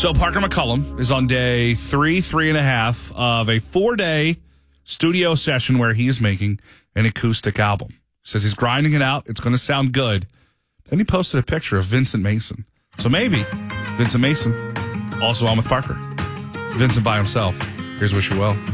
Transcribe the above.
So Parker McCullum is on day three and a half of a 4-day studio session where he is making an acoustic album. He says he's grinding it out. It's going to sound good. Then he posted a picture of Vincent Mason. So maybe Vincent Mason also on with Parker. Vincent by himself. Here's Wish You Well.